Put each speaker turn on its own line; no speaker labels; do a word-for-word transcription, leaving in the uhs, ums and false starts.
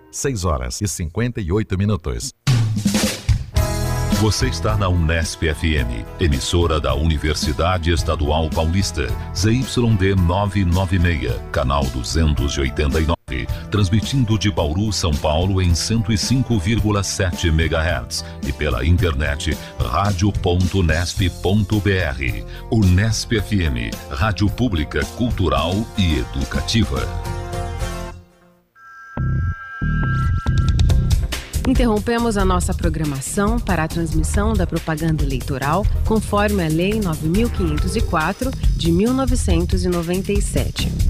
seis horas e cinquenta e oito minutos.
Você está na Unesp F M, emissora da Universidade Estadual Paulista, Z Y D novecentos e noventa e seis, canal duzentos e oitenta e nove, transmitindo de Bauru, São Paulo em cento e cinco vírgula sete megahertz e pela internet rádio ponto unesp ponto br. Unesp F M, rádio pública, cultural e educativa.
Interrompemos a nossa programação para a transmissão da propaganda eleitoral conforme a Lei nove mil quinhentos e quatro de mil novecentos e noventa e sete.